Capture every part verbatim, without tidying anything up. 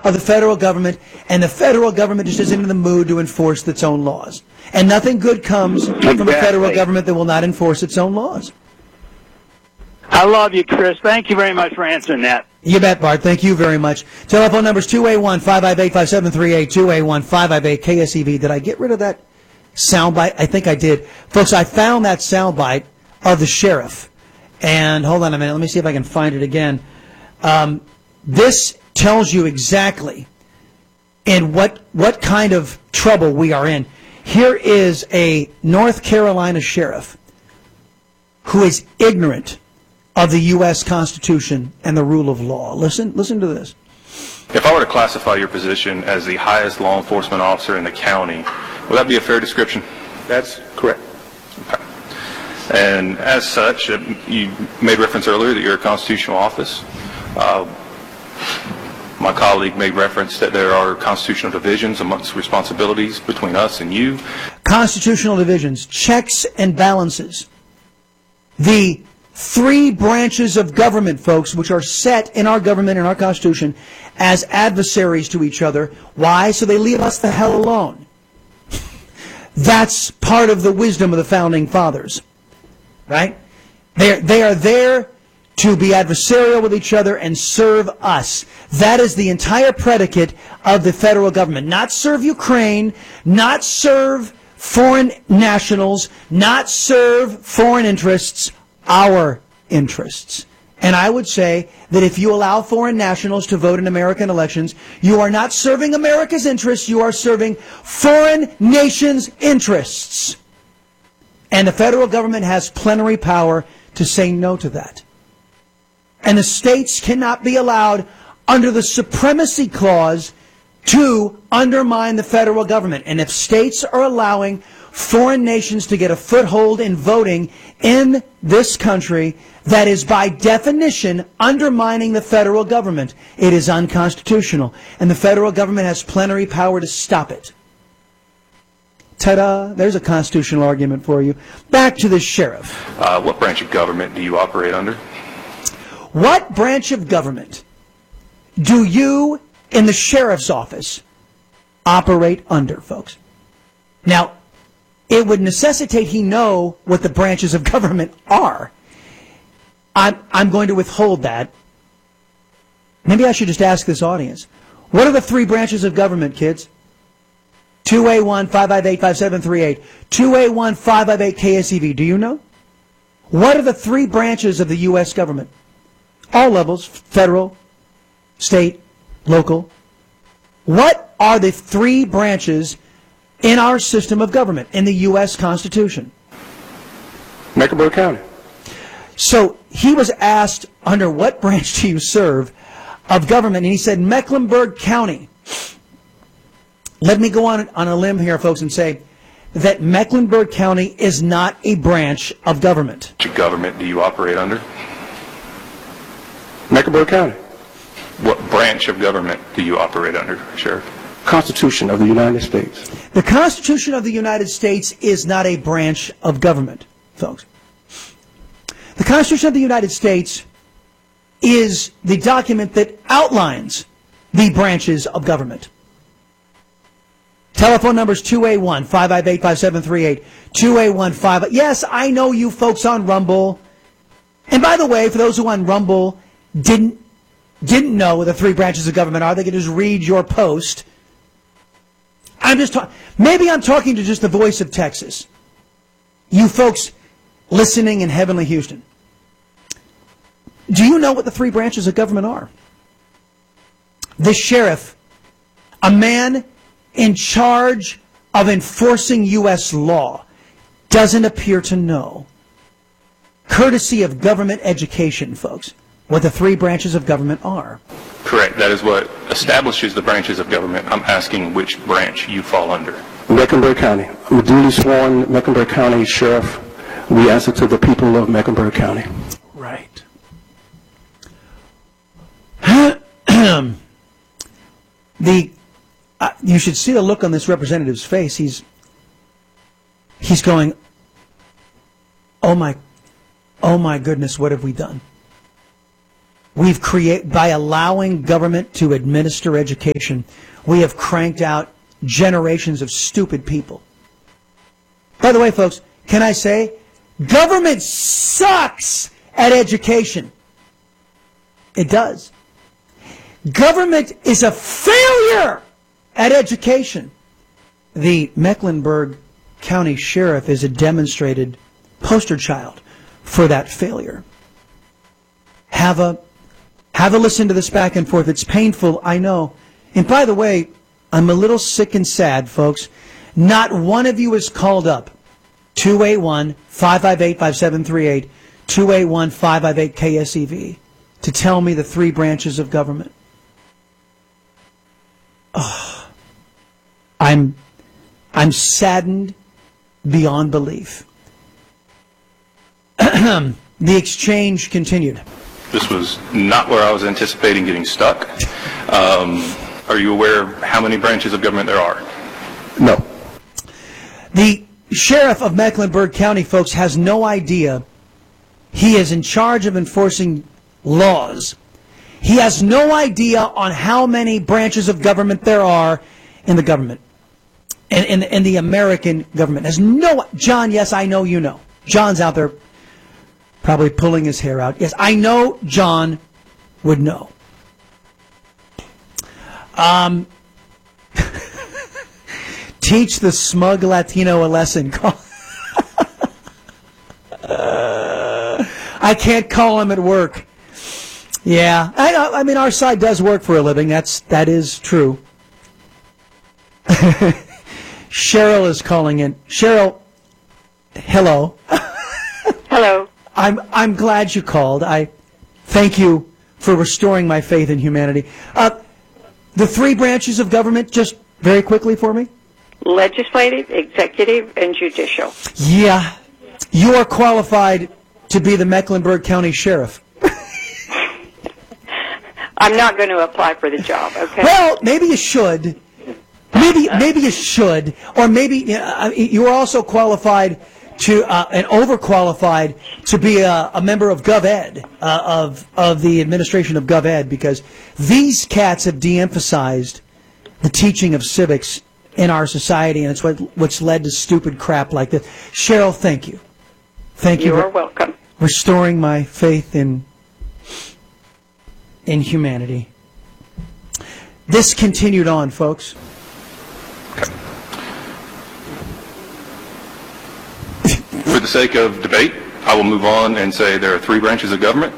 of the federal government, and the federal government just isn't in the mood to enforce its own laws. And nothing good comes Exactly. from a federal government that will not enforce its own laws. I love you, Chris. Thank you very much for answering that. You bet, Bart. Thank you very much. Telephone number is two eight one, five five eight, five seven three eight, two eight one, five five eight, K S E V. Did I get rid of that soundbite? I think I did. Folks, I found that soundbite of the sheriff. And hold on a minute. Let me see if I can find it again. Um, this tells you exactly in what, what kind of trouble we are in. Here is a North Carolina sheriff who is ignorant of the U S Constitution and the rule of law. Listen, listen to this. If I were to classify your position as the highest law enforcement officer in the county, would that be a fair description? That's correct. Okay. And as such, uh, you made reference earlier that you're a constitutional office. Uh, my colleague made reference that there are constitutional divisions amongst responsibilities between us and you. Constitutional divisions, checks and balances. The three branches of government, folks, which are set in our government and our Constitution as adversaries to each other. Why? So they leave us the hell alone. That's part of the wisdom of the Founding Fathers. Right? They're, they are there to be adversarial with each other and serve us. That is the entire predicate of the federal government. Not serve Ukraine, not serve foreign nationals, not serve foreign interests, our interests. And I would say that if you allow foreign nationals to vote in American elections, you are not serving America's interests, you are serving foreign nations' interests. And the federal government has plenary power to say no to that. And the states cannot be allowed under the supremacy clause to undermine the federal government. And if states are allowing foreign nations to get a foothold in voting in this country, that is by definition undermining the federal government. It is unconstitutional. And the federal government has plenary power to stop it. Ta-da! There's a constitutional argument for you. Back to the sheriff. Uh, what branch of government do you operate under? What branch of government do you in the sheriff's office operate under, folks? Now, it would necessitate he know what the branches of government are. I'm, I'm going to withhold that. Maybe I should just ask this audience. What are the three branches of government, kids? two eight one, five five eight, five seven three eight. two eight one, five five eight, K S E V. Do you know? What are the three branches of the U S government? All levels, federal, state, local. What are the three branches in our system of government, in the U S Constitution? Mecklenburg County. So he was asked, under what branch do you serve of government? And he said, Mecklenburg County. Let me go on, on a limb here, folks, and say that Mecklenburg County is not a branch of government. Which government do you operate under? Mecklenburg County. What branch of government do you operate under, Sheriff? Constitution of the United States. The Constitution of the United States is not a branch of government, folks. The Constitution of the United States is the document that outlines the branches of government. Telephone number is two eight one, five five eight, five seven three eight. two eight one, five. Yes, I know you folks on Rumble. And by the way, for those who on Rumble didn't didn't know what the three branches of government are, they can just read your post. I'm just talking. Maybe I'm talking to just the voice of Texas. You folks listening in heavenly Houston. Do you know what the three branches of government are? The sheriff, a man in charge of enforcing U S law, doesn't appear to know, courtesy of government education, folks, what the three branches of government are. Correct. That is what establishes the branches of government. I'm asking which branch you fall under. Mecklenburg County. I'm a duly sworn Mecklenburg County Sheriff. We answer to the people of Mecklenburg County. Right. the uh, you should see the look on this representative's face. He's he's going, oh my, oh my goodness, what have we done? we've created, by allowing government to administer education, we have cranked out generations of stupid people. By the way, folks, can I say, government sucks at education. It does. Government is a failure at education. The Mecklenburg County Sheriff is a demonstrated poster child for that failure. Have a, have a listen to this back and forth. It's painful, I know. And by the way, I'm a little sick and sad, folks. Not one of you is called up. two eight one, five five eight, five seven three eight, two eight one, five five eight, K S E V, to tell me the three branches of government. Oh, I'm, I'm saddened beyond belief. The exchange continued. This was not where I was anticipating getting stuck. Um, are you aware of how many branches of government there are? No. The sheriff of Mecklenburg County, folks, has no idea. He is in charge of enforcing laws. He has no idea on how many branches of government there are in the government, in, in, in the American government. Has no, John, yes, I know you know. John's out there probably pulling his hair out. Yes, I know John would know. Um, teach the smug Latino a lesson. uh, I can't call him at work. Yeah, I, I mean, our side does work for a living. That's, that is true. Cheryl is calling in. Cheryl, hello. Hello. I'm, I'm glad you called. I thank you for restoring my faith in humanity. Uh, the three branches of government, just very quickly for me. Legislative, executive, and judicial. Yeah, you are qualified to be the Mecklenburg County Sheriff. I'm not going to apply for the job, okay? Well, maybe you should. Maybe maybe you should. Or maybe uh, you are also qualified to, uh, and overqualified to be a, a member of GovEd, uh, of, of the administration of GovEd, because these cats have de-emphasized the teaching of civics in our society, and it's what, what's led to stupid crap like this. Cheryl, thank you. Thank you. You are for welcome. restoring my faith in in humanity. This continued on, folks. Okay. For the sake of debate, I will move on and say there are three branches of government.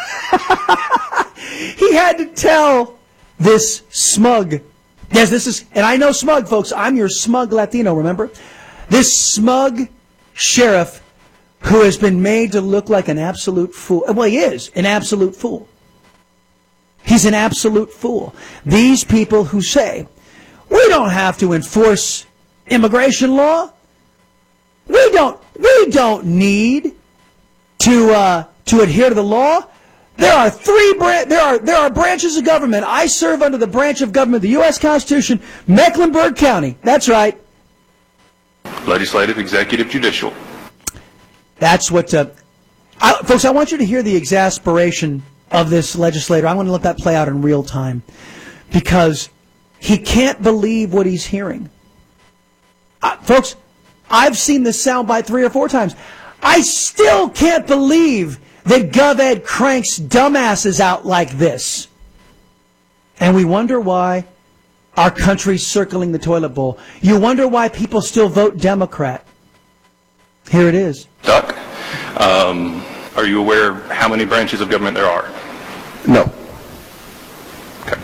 He had to tell this smug, yes, this is, and I know smug, folks, I'm your smug Latino, remember? This smug sheriff who has been made to look like an absolute fool. Well, he is an absolute fool. He's an absolute fool. These people who say, we don't have to enforce immigration law. We don't, we don't need to, uh, to adhere to the law. There are three, bran- there are, there are branches of government. I serve under the branch of government, the U S Constitution, Mecklenburg County. That's right. Legislative, executive, judicial. That's what, uh, I, folks, I want you to hear the exasperation of this legislator. I want to let that play out in real time, because he can't believe what he's hearing. Uh, folks, I've seen this soundbite three or four times. I still can't believe that GovEd cranks dumbasses out like this. And we wonder why our country's circling the toilet bowl. You wonder why people still vote Democrat. Here it is. Duck. Um, are you aware of how many branches of government there are? No. Okay.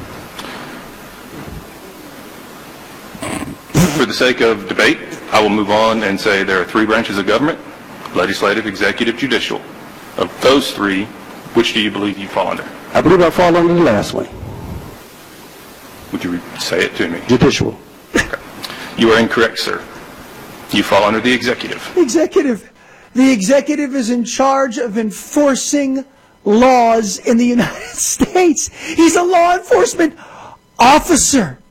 For the sake of debate, I will move on and say there are three branches of government: legislative, executive, judicial. Of those three, which do you believe you fall under? I believe I fall under the last one. Would you say it to me? Judicial. Okay. You are incorrect, sir. You fall under the executive. Executive. The executive is in charge of enforcing laws in the United States. He's a law enforcement officer.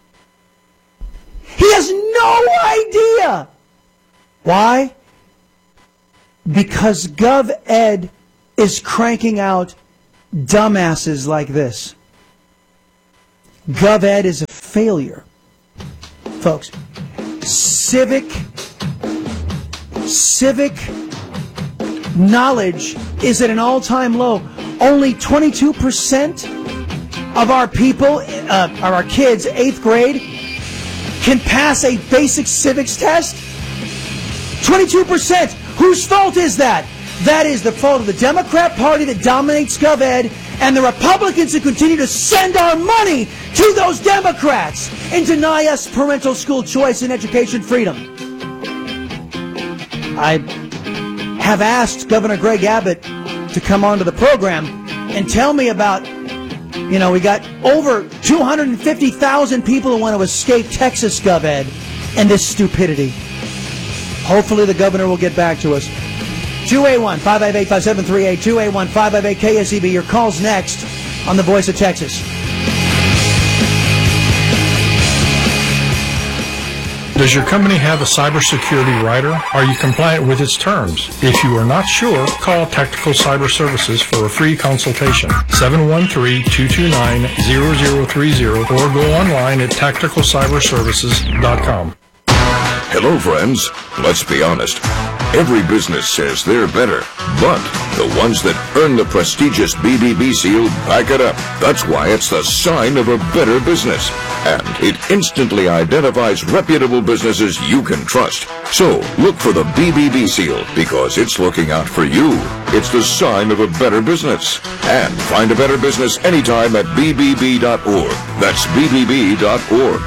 He has no idea. Why? Because GovEd is cranking out dumbasses like this. GovEd is a failure. Folks, civic, civic knowledge is at an all-time low. Only twenty-two percent of our people, uh, of our kids, eighth grade, can pass a basic civics test. twenty-two percent. Whose fault is that? That is the fault of the Democrat Party that dominates GovEd and the Republicans who continue to send our money to those Democrats and deny us parental school choice and education freedom. I have asked Governor Greg Abbott to come onto the program and tell me about, you know, we got over two hundred fifty thousand people who want to escape Texas GovEd and this stupidity. Hopefully the governor will get back to us. two eight one, five five eight, five seven three eight, two eight one, five five eight, K S E B. Your call's next on The Voice of Texas. Does your company have a cybersecurity rider? Are you compliant with its terms? If you are not sure, call Tactical Cyber Services for a free consultation. seven one three, two two nine, zero zero three zero or go online at tactical cyber services dot com. Hello, friends. Let's be honest. Every business says they're better, but the ones that earn the prestigious B B B seal back it up. That's why it's the sign of a better business. And it instantly identifies reputable businesses you can trust. So, look for the B B B seal, because it's looking out for you. It's the sign of a better business. And find a better business anytime at b b b dot org. That's b b b dot org.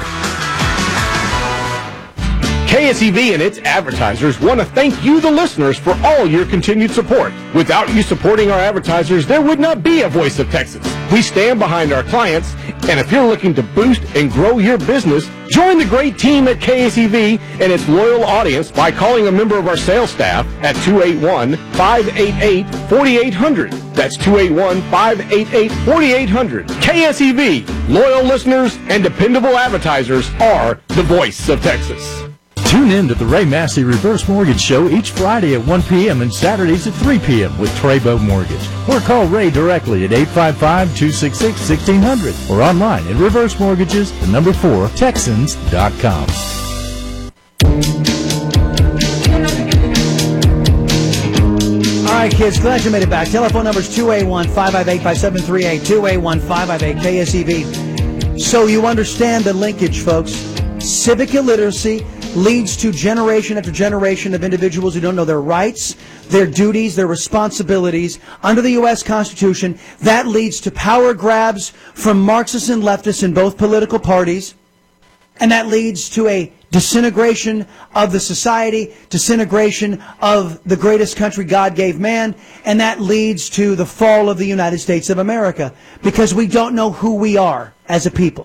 K S E V and its advertisers want to thank you, the listeners, for all your continued support. Without you supporting our advertisers, there would not be a Voice of Texas. We stand behind our clients, and if you're looking to boost and grow your business, join the great team at K S E V and its loyal audience by calling a member of our sales staff at two eight one, five eight eight, four eight zero zero. That's two eight one, five eight eight, four eight zero zero. K S E V, loyal listeners and dependable advertisers are the Voice of Texas. Tune in to the Ray Massey Reverse Mortgage Show each Friday at one p.m. and Saturdays at three p.m. with Treybo Mortgage. Or call Ray directly at eight five five, two six six, one six zero zero or online at Reverse Mortgages, the number four, Texans dot com. All right, kids, glad you made it back. Telephone number is two eight one, five five eight, five seven three eight, two eight one, five five eight, K S E B. So you understand the linkage, folks. Civic illiteracy leads to generation after generation of individuals who don't know their rights, their duties, their responsibilities under the U S Constitution. That leads to power grabs from Marxists and leftists in both political parties. And that leads to a disintegration of the society, disintegration of the greatest country God gave man, and that leads to the fall of the United States of America because we don't know who we are as a people.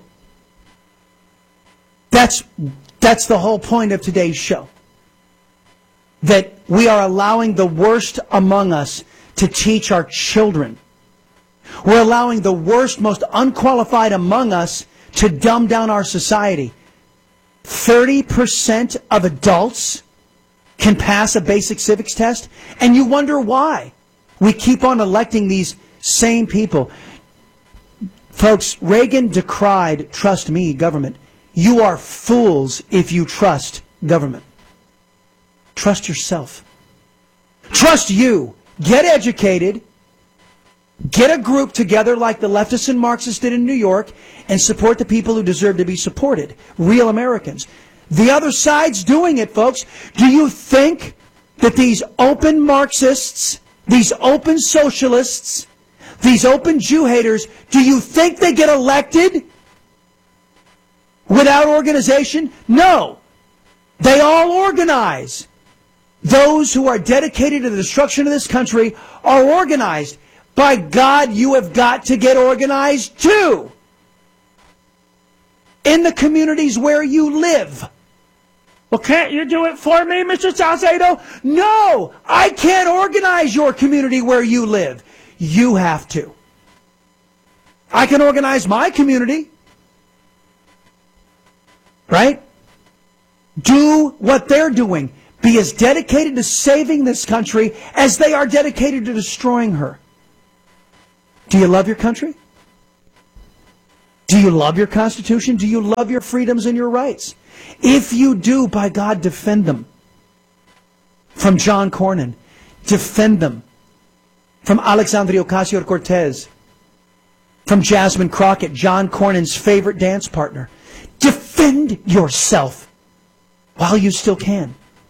That's That's the whole point of today's show. That we are allowing the worst among us to teach our children. We're allowing the worst, most unqualified among us to dumb down our society. thirty percent of adults can pass a basic civics test, and you wonder why. We keep on electing these same people. Folks, Reagan decried, trust me, government. You are fools if you trust government. Trust yourself. Trust you. Get educated. Get a group together like the leftists and Marxists did in New York and support the people who deserve to be supported. Real Americans. The other side's doing it, folks. Do you think that these open Marxists, these open socialists, these open Jew haters, do you think they get elected without organization? No. They all organize. Those who are dedicated to the destruction of this country are organized. By God, you have got to get organized too. In the communities where you live. Well, can't you do it for me, Mister Salcedo? No, I can't organize your community where you live. You have to. I can organize my community. Right? Do what they're doing. Be as dedicated to saving this country as they are dedicated to destroying her. Do you love your country? Do you love your Constitution? Do you love your freedoms and your rights? If you do, by God, defend them. From John Cornyn, defend them. From Alexandria Ocasio-Cortez, from Jasmine Crockett, John Cornyn's favorite dance partner. Defend yourself while you still can.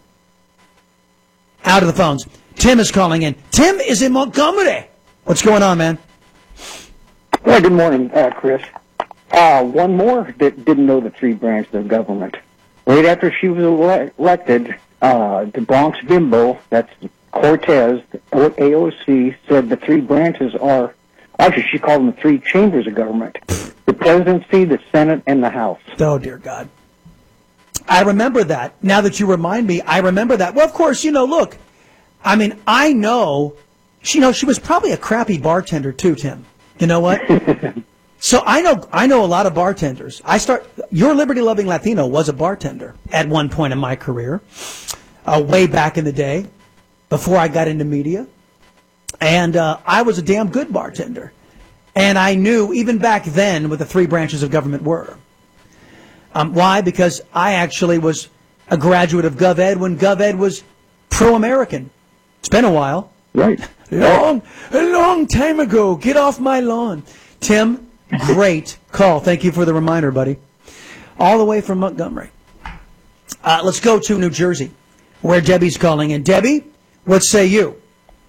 Out of the phones. Tim is calling in. Tim is in Montgomery. What's going on, man? Well, good morning, uh, Chris. Uh, one more that didn't know the three branches of government. Right after she was ele- elected, uh, the Bronx Bimbo, that's Cortez, A O C, said the three branches are, actually she called them the three chambers of government. The presidency, the Senate, and the House. Oh, dear God. I remember that. Now that you remind me, I remember that. Well, of course, you know, look, I mean, I know, she, you know, she was probably a crappy bartender too, Tim. You know what? So I know I know a lot of bartenders. I start. Your liberty-loving Latino was a bartender at one point in my career, uh, way back in the day, before I got into media, and uh, I was a damn good bartender. And I knew even back then what the three branches of government were. Um, why? Because I actually was a graduate of GovEd when GovEd was pro-American. It's been a while. Right. Long, a long time ago. Get off my lawn. Tim, great call. Thank you for the reminder, buddy. All the way from Montgomery. Uh, let's go to New Jersey, where Debbie's calling in. Debbie, what say you?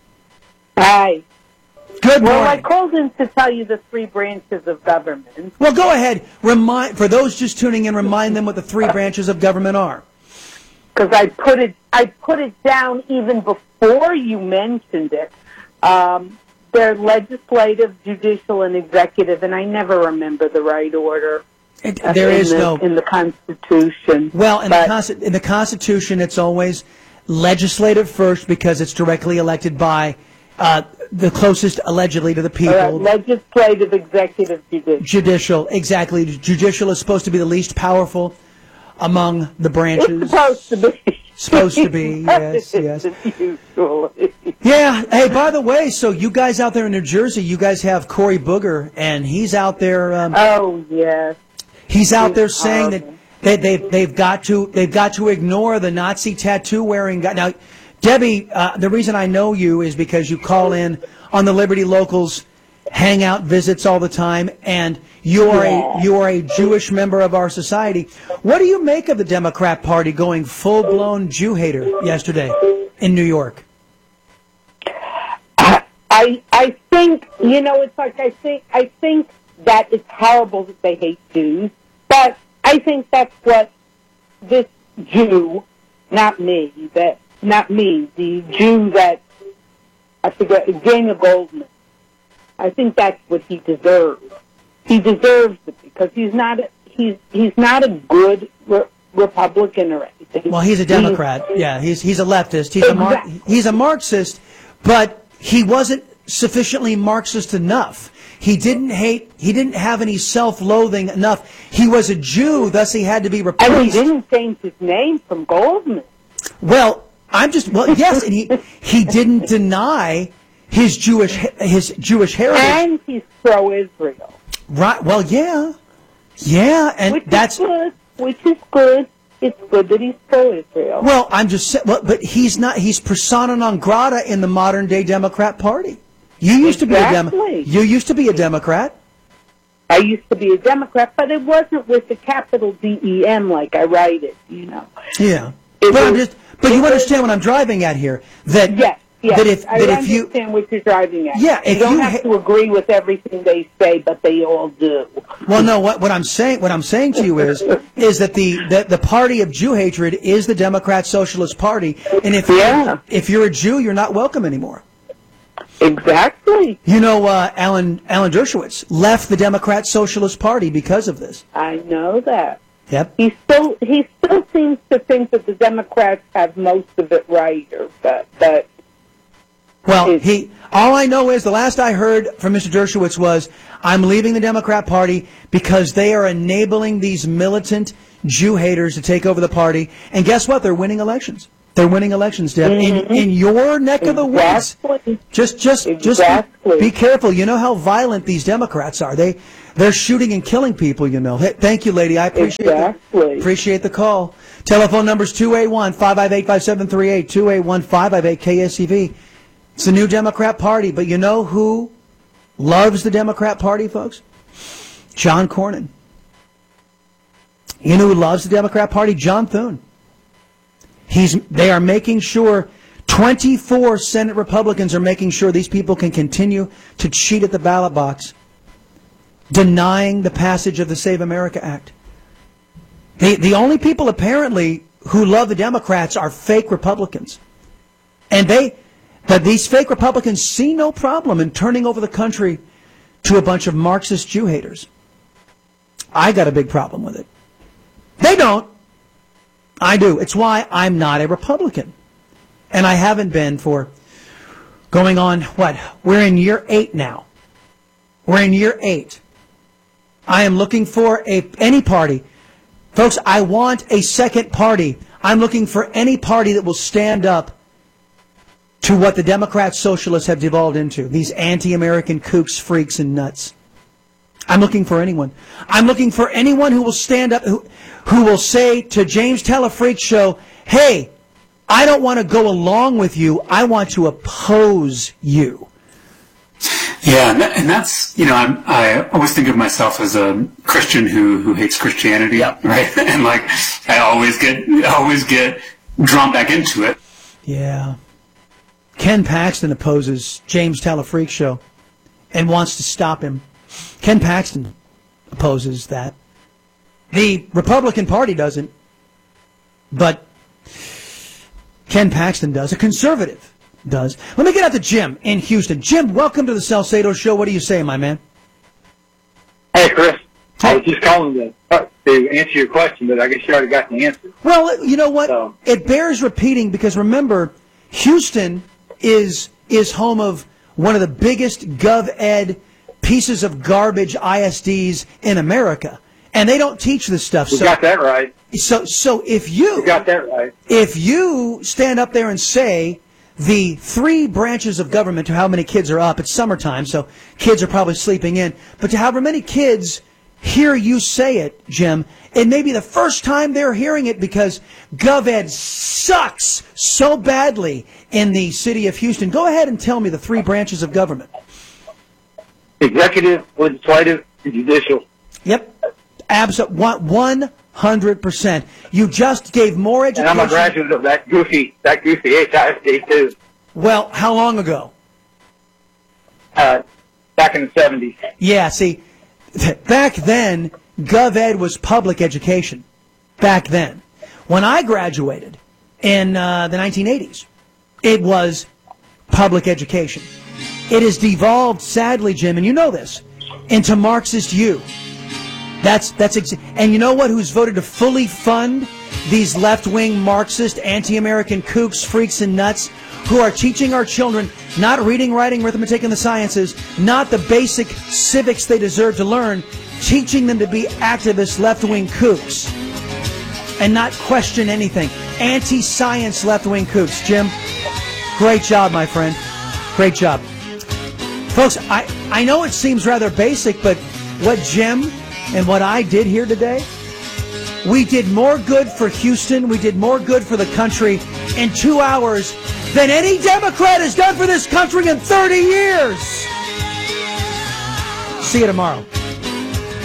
Hi. Good morning. Well, I called in to tell you the three branches of government. Well, go ahead. Remind for those just tuning in. Remind them what the three branches of government are. Because I put it, I put it down even before you mentioned it. Um, they're legislative, judicial, and executive, and I never remember the right order. It, there in is the, no in the Constitution. Well, in but, the Consti- in the Constitution, it's always legislative first because it's directly elected by uh, the closest, allegedly, to the people. Uh, legislative, executive, judicial. Judicial, exactly. Judicial is supposed to be the least powerful among the branches. It's supposed to be. Supposed to be, yes, yes. Usually. Yeah. Hey, by the way, so you guys out there in New Jersey, you guys have Cory Booger, and he's out there. Um, oh yes. He's out there saying that they, they they've got to they've got to ignore the Nazi tattoo wearing guy. Now, Debbie, uh, the reason I know you is because you call in on the Liberty Locals hangout visits all the time, and you are a you are a Jewish member of our society. What do you make of the Democrat Party going full blown Jew hater yesterday in New York? I I think you know it's like I think I think that it's horrible that they hate Jews, but I think that's what this Jew, not me, that not me, the Jew that I forget, Daniel Goldman. I think that's what he deserves. He deserves it because he's not a, he's he's not a good re- Republican or anything. Well, he's a Democrat. He's, yeah, he's he's a leftist. He's exactly. a Mar- he's a Marxist, but he wasn't sufficiently Marxist enough. He didn't hate. He didn't have any self-loathing enough. He was a Jew, thus he had to be replaced. And he didn't change his name from Goldman. Well, I'm just well, yes, and he he didn't deny his Jewish his Jewish heritage. And he's pro-Israel. Right. Well, yeah, yeah, and which that's is good. Which is good. It's good that he's pro-Israel. Well, I'm just saying. Well, but he's not. He's persona non grata in the modern day Democrat Party. You used exactly. to be a Dem. You used to be a Democrat. I used to be a Democrat, but it wasn't with the capital D E M like I write it. You know. Yeah. It but was, I'm just. But you understand what I'm driving at here? That yes. Yes, that if I that understand if you, what you're driving at. Yeah, if you don't you have ha- to agree with everything they say, but they all do. Well, no. What what I'm saying what I'm saying to you is is that the, the, the party of Jew hatred is the Democrat Socialist Party, and if yeah. you're, if you're a Jew, you're not welcome anymore. Exactly. You know, uh, Alan Alan Dershowitz left the Democrat Socialist Party because of this. I know that. Yep. He still he still seems to think that the Democrats have most of it right, or but but. Well, he. All I know is the last I heard from Mister Dershowitz was, "I'm leaving the Democrat Party because they are enabling these militant Jew haters to take over the party." And guess what? They're winning elections. They're winning elections, Deb. Mm-hmm. In, in your neck of the woods. Exactly. Just, just, Exactly. just be careful. You know how violent these Democrats are. They, they're shooting and killing people, you know. Hey, thank you, lady. I appreciate Exactly. the, appreciate the call. Telephone number's two eight one, five five eight, five seven three eight, two eight one, five five eight, K S E V. It's a new Democrat Party, but you know who loves the Democrat Party, folks? John Cornyn. You know who loves the Democrat Party? John Thune. He's, they are making sure, twenty-four Senate Republicans are making sure these people can continue to cheat at the ballot box, denying the passage of the Save America Act. The, the only people apparently who love the Democrats are fake Republicans. And they, that these fake Republicans see no problem in turning over the country to a bunch of Marxist Jew haters. I got a big problem with it. They don't. I do. It's why I'm not a Republican. And I haven't been for going on, what? We're in year eight now. We're in year eight. I am looking for a any party. Folks, I want a second party. I'm looking for any party that will stand up to what the Democrat socialists have devolved into. These anti-American kooks, freaks, and nuts. I'm looking for anyone. I'm looking for anyone who will stand up, who, who will say to James Telefreak Show, hey, I don't want to go along with you. I want to oppose you. Yeah, and, that, and that's, you know, I'm, I always think of myself as a Christian who, who hates Christianity, yep. right? And like, I always get, always get drawn back into it. Yeah. Ken Paxton opposes James Telefreak Show and wants to stop him. Ken Paxton opposes that. The Republican Party doesn't, but Ken Paxton does. A conservative does. Let me get out to Jim in Houston. Jim, welcome to the Salcedo Show. What do you say, my man? Hey, Chris. I was just calling to, uh, to answer your question, but I guess you already got the answer. Well, you know what? So. It bears repeating because, remember, Houston is is home of one of the biggest gov-ed pieces of garbage I S Ds in America. And they don't teach this stuff. You so, got that right. So, so if you, you got that right. If you stand up there and say the three branches of government to how many kids are up, it's summertime, so kids are probably sleeping in, but to however many kids hear you say it, Jim, it may be the first time they're hearing it because GovEd sucks so badly in the city of Houston. Go ahead and tell me the three branches of government. Executive, legislative, and judicial. Yep. Absolutely. one hundred percent. You just gave more education. And I'm a graduate of that goofy, that goofy H I S D too. Well, how long ago? Uh, back in the seventies. Yeah, see, back then, GovEd was public education. Back then. When I graduated in uh, the nineteen eighties, it was public education. It has devolved, sadly, Jim, and you know this, into Marxist U. That's that's ex- and you know what? Who's voted to fully fund these left-wing Marxist, anti-American kooks, freaks, and nuts who are teaching our children not reading, writing, arithmetic, and the sciences, not the basic civics they deserve to learn, teaching them to be activist left-wing kooks and not question anything. Anti-science left-wing kooks. Jim, great job, my friend. Great job. Folks, I, I know it seems rather basic, but what Jim and what I did here today, we did more good for Houston, we did more good for the country in two hours than any Democrat has done for this country in thirty years. See you tomorrow.